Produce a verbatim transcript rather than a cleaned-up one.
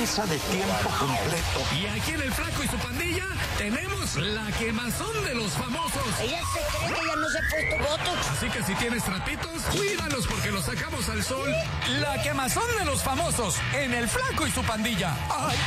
prensa de tiempo completo. Y aquí en El Flaco y su pandilla tenemos la quemazón de los famosos. Ella se cree que ya no se ha puesto botox. Así que si tienes trapitos, cuídalos porque los sacamos al sol. La quemazón de los famosos en El Flaco y su pandilla. ¡Ay!